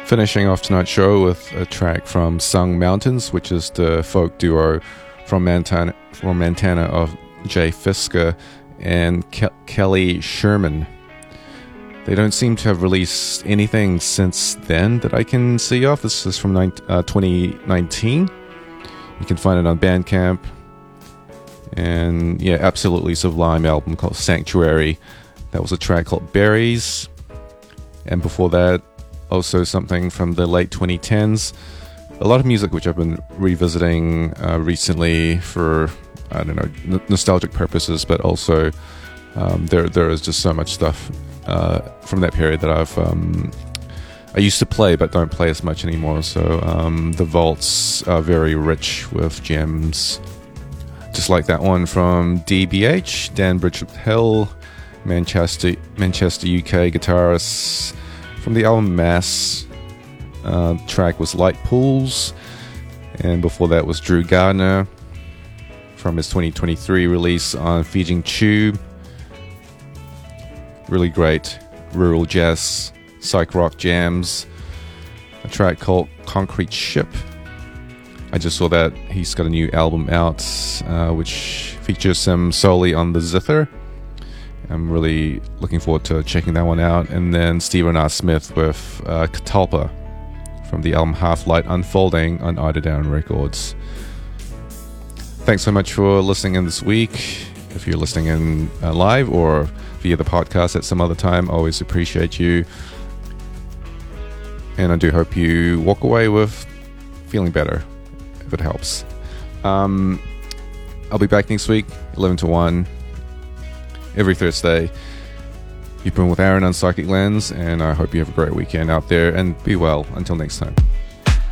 Finishing off tonight's show with a track from Sung Mountains, which is the folk duo from Montana of Jay Fisker and Kelly Sherman. They don't seem to have released anything since then that I can see of. This is from 2019. You can find it on Bandcamp. And yeah, absolutely sublime album called Sanctuary. That was a track called Berries. And before that, also something from the late 2010s. A lot of music which I've been revisiting recently for, I don't know, nostalgic purposes, but also there is just so much stuff from that period that I used to play but don't play as much anymore. So the vaults are very rich with gems, just like that one from DBH, Dan Bridgehill, Manchester UK guitarist, from the album Mass. Track was Light Pools, and before that was Drew Gardner from his 2023 release on Feeding Tube. Really great rural jazz, psych rock jams. A track called Concrete Ship. I just saw that he's got a new album out, which features him solely on the zither. I'm really looking forward to checking that one out. And then Stephen R. Smith with Catalpa from the album Half Light Unfolding on Eiderdown Records. Thanks so much for listening in this week. If you're listening in live or via the podcast at some other time, I always appreciate you. And I do hope you walk away with feeling better, if it helps. I'll be back next week, 11 to 1, every Thursday. You've been with Aaron on Psychic Lens, and I hope you have a great weekend out there, and be well. Until next time.